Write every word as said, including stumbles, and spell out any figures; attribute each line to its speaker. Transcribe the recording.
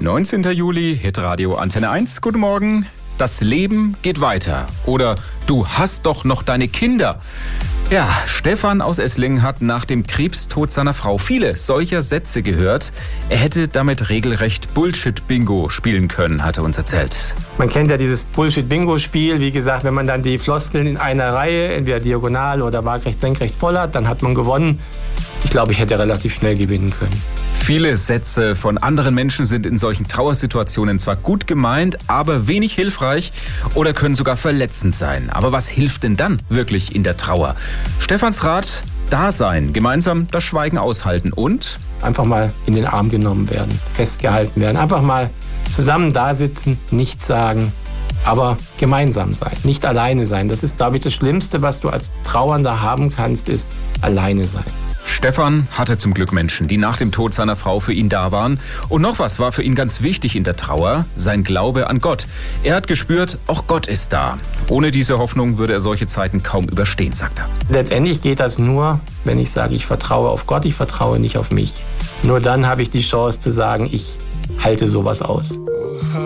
Speaker 1: neunzehnten Juli, Hitradio Antenne eins. Guten Morgen. Das Leben geht weiter. Oder du hast doch noch deine Kinder. Ja, Stefan aus Esslingen hat nach dem Krebstod seiner Frau viele solcher Sätze gehört. Er hätte damit regelrecht Bullshit-Bingo spielen können, hat er uns erzählt.
Speaker 2: Man kennt ja dieses Bullshit-Bingo-Spiel. Wie gesagt, wenn man dann die Floskeln in einer Reihe, entweder diagonal oder waagrecht, senkrecht voll hat, dann hat man gewonnen. Ich glaube, ich hätte relativ schnell gewinnen können.
Speaker 1: Viele Sätze von anderen Menschen sind in solchen Trauersituationen zwar gut gemeint, aber wenig hilfreich oder können sogar verletzend sein. Aber was hilft denn dann wirklich in der Trauer? Stefans Rat: da sein, gemeinsam das Schweigen aushalten und
Speaker 2: einfach mal in den Arm genommen werden, festgehalten werden. Einfach mal zusammen da sitzen, nichts sagen, aber gemeinsam sein, nicht alleine sein. Das ist, glaube ich, das Schlimmste, was du als Trauernder haben kannst, ist alleine sein.
Speaker 1: Stefan hatte zum Glück Menschen, die nach dem Tod seiner Frau für ihn da waren. Und noch was war für ihn ganz wichtig in der Trauer: sein Glaube an Gott. Er hat gespürt, auch Gott ist da. Ohne diese Hoffnung würde er solche Zeiten kaum überstehen, sagt er.
Speaker 2: Letztendlich geht das nur, wenn ich sage, ich vertraue auf Gott, ich vertraue nicht auf mich. Nur dann habe ich die Chance zu sagen, ich halte sowas aus.